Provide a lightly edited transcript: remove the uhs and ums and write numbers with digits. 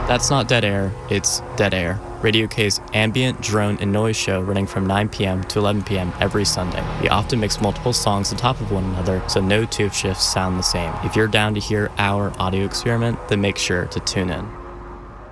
That's not dead air, it's Dead Air, Radio K's ambient, drone, and noise show running from 9 p.m. to 11 p.m. every Sunday. We often mix multiple songs on top of one another, so no two shifts sound the same. If you're down to hear our audio experiment, then make sure to tune in.